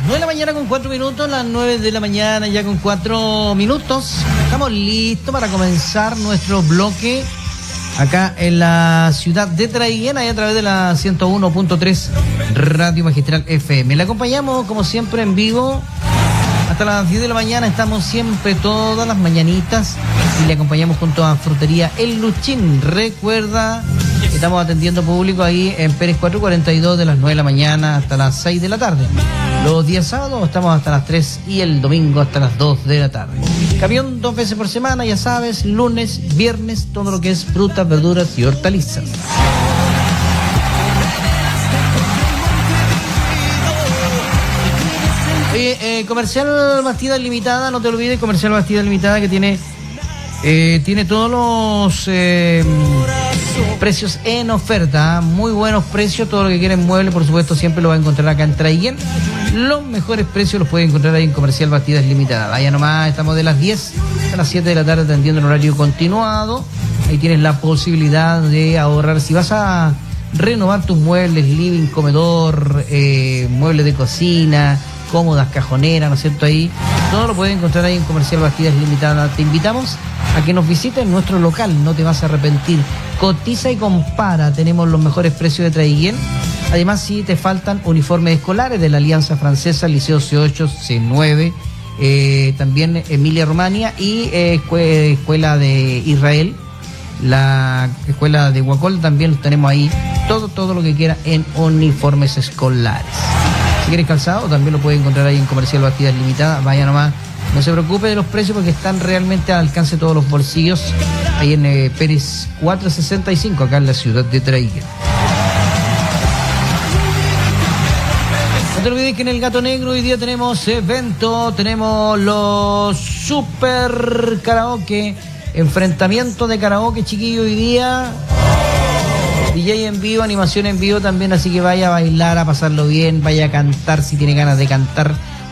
9 de la mañana con 4 minutos, las 9 de la mañana ya con 4 minutos. Estamos listos para comenzar nuestro bloque acá en la ciudad de Traiguén, ahí a través de la 101.3 Radio Magistral FM. Le acompañamos como siempre en vivo hasta las 10 de la mañana. Estamos siempre todas las mañanitas y le acompañamos junto a Frutería El Luchín. Recuerda que estamos atendiendo público ahí en Pérez 442 de las 9 de la mañana hasta las 6 de la tarde. Los días sábados estamos hasta las 3 y el domingo hasta las 2 de la tarde. Camión 2 veces por semana, ya sabes, lunes, viernes, todo lo que es frutas, verduras y hortalizas. Comercial Bastida Limitada, no te olvides, Comercial Bastida Limitada que tiene todos los precios en oferta, muy buenos precios, todo lo que quieren muebles, por supuesto, siempre lo va a encontrar acá en Traiguén. Los mejores precios los puede encontrar ahí en Comercial Bastidas Limitada. Vaya nomás, estamos de las 10 a las 7 de la tarde atendiendo en horario continuado. Ahí tienes la posibilidad de ahorrar. Si vas a renovar tus muebles, living, comedor, muebles de cocina, cómodas, cajoneras, ¿no es cierto? Ahí todo lo puedes encontrar ahí en Comercial Bastidas Limitada. Te invitamos a que nos visites en nuestro local, no te vas a arrepentir. Cotiza y compara, tenemos los mejores precios de Traiguén. Además, si te faltan uniformes escolares de la Alianza Francesa, Liceo C8, C9, también Emilia Romagna y Escuela de Israel, la Escuela de Huacol, también tenemos ahí todo lo que quiera en uniformes escolares. Si quieres calzado, también lo puedes encontrar ahí en Comercial Bastidas Limitada. Vaya nomás, no se preocupe de los precios porque están realmente al alcance de todos los bolsillos. Ahí en Pérez 465, acá en la ciudad de Traiguén. No te olvides que en el Gato Negro hoy día tenemos evento, tenemos los super karaoke, enfrentamiento de karaoke, chiquillo, hoy día. DJ en vivo, animación en vivo también, así que vaya a bailar, a pasarlo bien, vaya a cantar si tiene ganas de cantar.